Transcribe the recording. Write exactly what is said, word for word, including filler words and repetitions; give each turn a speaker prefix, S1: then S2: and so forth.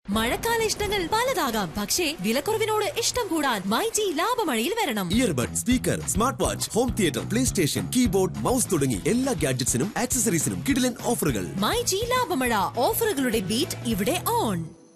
S1: മഴക്കാല ഇഷ്ടങ്ങൾ പലതാകാം, പക്ഷേ വിലക്കുറവിനോട് ഇഷ്ടം കൂടാൻ മൈജി ലാഭമഴയിൽ വരണം.
S2: Earbud, speaker, smart watch, home theatre, play station, keyboard, mouse തുടങ്ങി എല്ലാ ഗാഡ്ജറ്റ്സിനും ആക്സസറീസിനും കിടിലൻ ഓഫറുകൾ.
S1: മൈജി ലാഭമഴ, ഓഫറുകളുടെ ബീറ്റ് ഇവിടെ ഓൺ.